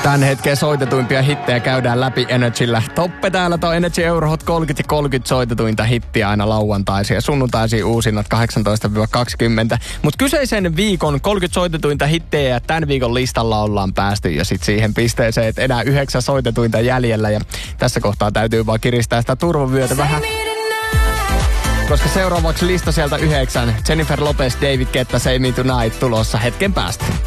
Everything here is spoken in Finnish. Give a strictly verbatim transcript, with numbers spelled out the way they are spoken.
Tän hetken soitetuimpia hittejä käydään läpi Energyllä. Toppe täällä tuo Energy Eurohot kolmekymmentä ja kolmekymmentä soitetuinta hittiä aina lauantaisin ja sunnuntaisiin uusinnat kahdeksantoista kaksikymmentä. Mutta kyseisen viikon kolmekymmentä soitetuinta hittejä ja tämän viikon listalla ollaan päästy jo sit siihen pisteeseen, että enää yhdeksän soitetuinta jäljellä. Ja tässä kohtaa täytyy vaan kiristää sitä turvavyötä vähän. Koska seuraavaksi lista sieltä yhdeksän. Jennifer Lopez, David Guetta, Say Me Tonight tulossa hetken päästä.